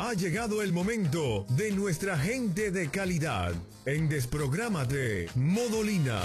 Ha llegado el momento de nuestra gente de calidad en Desprográmate Modolina.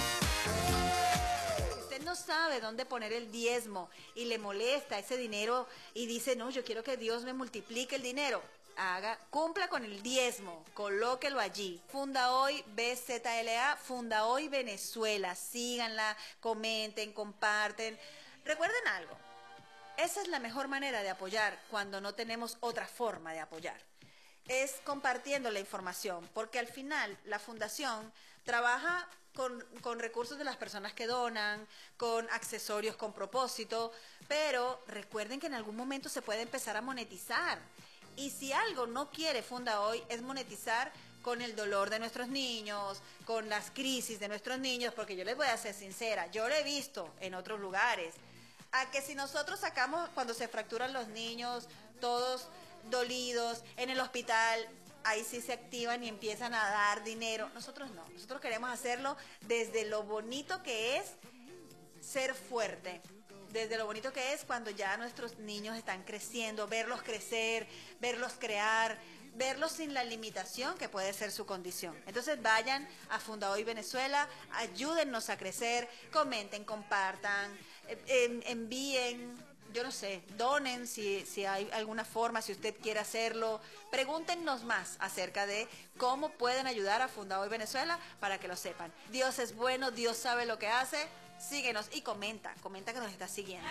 Usted no sabe dónde poner el diezmo y le molesta ese dinero y dice, no, yo quiero que Dios me multiplique el dinero. Cumpla con el diezmo, colóquelo allí. Funda Hoy BZLA, Funda Hoy Venezuela. Síganla, comenten, comparten. Recuerden algo. Esa es la mejor manera de apoyar cuando no tenemos otra forma de apoyar. Es compartiendo la información, porque al final la fundación trabaja con recursos de las personas que donan, con accesorios con propósito, pero recuerden que en algún momento se puede empezar a monetizar. Y si algo no quiere Funda Hoy es monetizar con el dolor de nuestros niños, con las crisis de nuestros niños, porque yo les voy a ser sincera, yo lo he visto en otros lugares. A que si nosotros sacamos cuando se fracturan los niños, todos dolidos, en el hospital, ahí sí se activan y empiezan a dar dinero. Nosotros no, nosotros queremos hacerlo desde lo bonito que es ser fuerte, desde lo bonito que es cuando ya nuestros niños están creciendo, verlos crecer, verlos crear, verlos sin la limitación que puede ser su condición. Entonces vayan a Funda Hoy Venezuela, ayúdennos a crecer, comenten, compartan, envíen, yo no sé, donen si hay alguna forma, si usted quiere hacerlo. Pregúntenos más acerca de cómo pueden ayudar a Funda Hoy Venezuela para que lo sepan. Dios es bueno, Dios sabe lo que hace. Síguenos y comenta que nos estás siguiendo.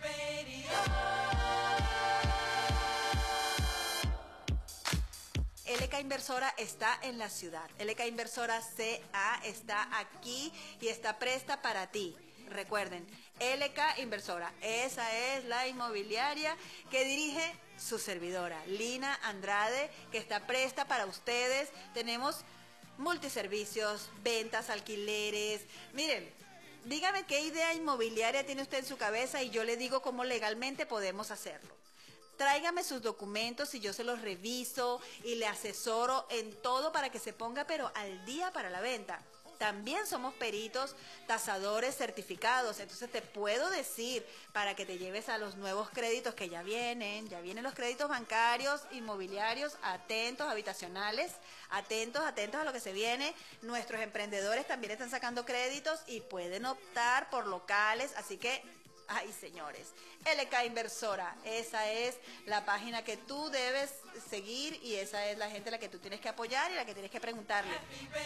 LK Inversora está en la ciudad. LK Inversora CA está aquí y está presta para ti. Recuerden, LK Inversora, esa es la inmobiliaria que dirige su servidora, Lina Andrade, que está presta para ustedes. Tenemos multiservicios, ventas, alquileres. Miren, dígame qué idea inmobiliaria tiene usted en su cabeza y yo le digo cómo legalmente podemos hacerlo. Tráigame sus documentos y yo se los reviso y le asesoro en todo para que se ponga pero al día para la venta. También somos peritos, tasadores certificados, entonces te puedo decir para que te lleves a los nuevos créditos que ya vienen los créditos bancarios, inmobiliarios, atentos, habitacionales, atentos a lo que se viene. Nuestros emprendedores también están sacando créditos y pueden optar por locales, así que ay, señores, LK Inversora, esa es la página que tú debes seguir y esa es la gente a la que tú tienes que apoyar y la que tienes que preguntarle.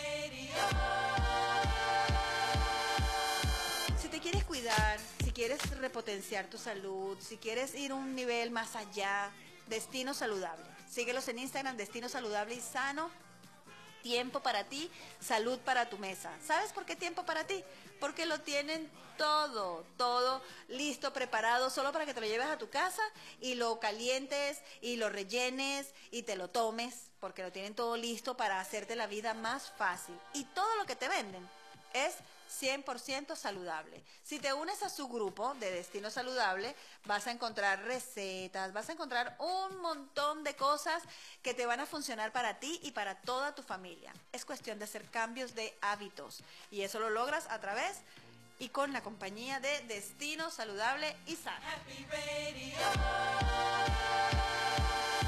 Si te quieres cuidar, si quieres repotenciar tu salud, si quieres ir un nivel más allá, Destino Saludable. Síguelos en Instagram, Destino Saludable y Sano. Tiempo para ti, salud para tu mesa. ¿Sabes por qué tiempo para ti? Porque lo tienen todo listo, preparado, solo para que te lo lleves a tu casa y lo calientes y lo rellenes y te lo tomes, porque lo tienen todo listo para hacerte la vida más fácil. Y todo lo que te venden es 100% saludable. Si te unes a su grupo de Destino Saludable, vas a encontrar recetas, vas a encontrar un montón de cosas que te van a funcionar para ti y para toda tu familia. Es cuestión de hacer cambios de hábitos y eso lo logras a través y con la compañía de Destino Saludable y Sano.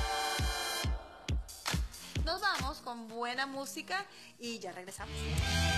Nos vamos con buena música y ya regresamos.